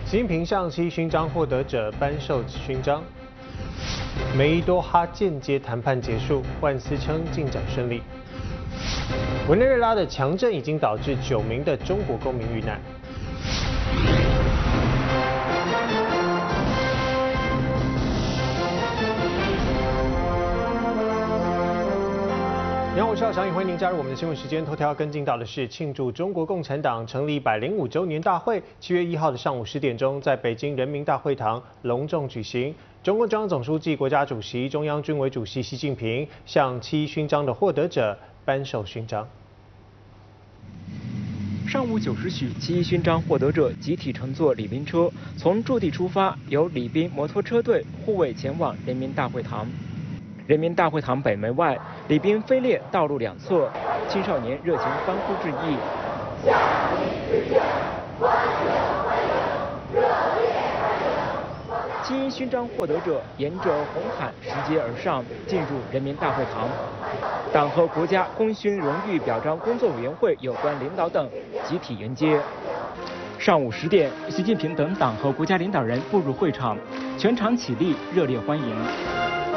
习近平向7勋章获得者颁授勋章。美伊多哈间接谈判结束，万斯称进展顺利。委内瑞拉的强震已经导致9名的中国公民遇难。你好，我是赵翔，欢迎您加入我们的新闻时间。头条跟进到的是庆祝中国共产党成立105周年大会，7月1号的上午10点钟，在北京人民大会堂隆重举行。中共中央总书记、国家主席、中央军委主席习近平向7勋章的获得者颁授勋章。 上午9时许，7勋章获得者集体乘坐礼宾车，从驻地出发，由礼宾摩托车队护卫前往人民大会堂。人民大会堂北门外，礼宾飞列道路两侧，青少年热情欢呼致意。7勋章获得者沿着红毯拾阶而上，进入人民大会堂。党和国家功勋荣誉表彰工作委员会有关领导等集体迎接。上午10点，习近平等党和国家领导人步入会场，全场起立热烈欢迎。